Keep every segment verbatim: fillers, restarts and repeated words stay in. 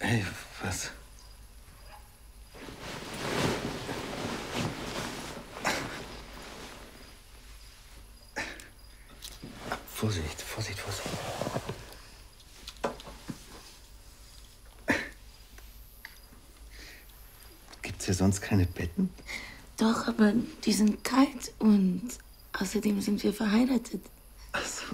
Hey, was? Vorsicht, Vorsicht, Vorsicht. Gibt's hier sonst keine Betten? Doch, aber die sind kalt und außerdem sind wir verheiratet. Ach so.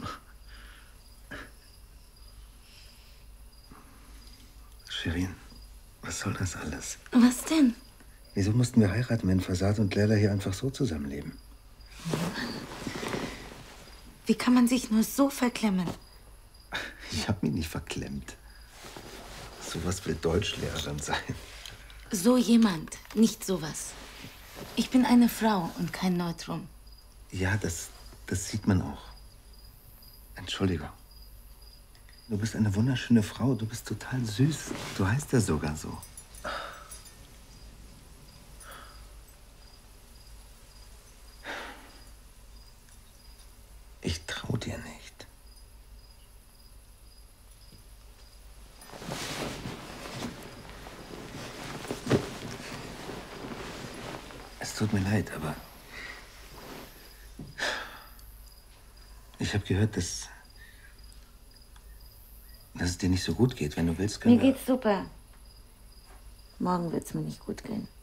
Shirin, was soll das alles? Was denn? Wieso mussten wir heiraten, wenn Fasad und Leila hier einfach so zusammenleben? Wie kann man sich nur so verklemmen? Ich hab mich nicht verklemmt. Sowas will Deutschlehrerin sein. So jemand, nicht sowas. Ich bin eine Frau und kein Neutrum. Ja, das, das sieht man auch. Entschuldigung. Du bist eine wunderschöne Frau. Du bist total süß. Du heißt ja sogar so. Ich trau dir nicht. Es tut mir leid, aber ich habe gehört, dass, dass es dir nicht so gut geht. Wenn du willst, können Mir wir... geht's super. Morgen wird's mir nicht gut gehen.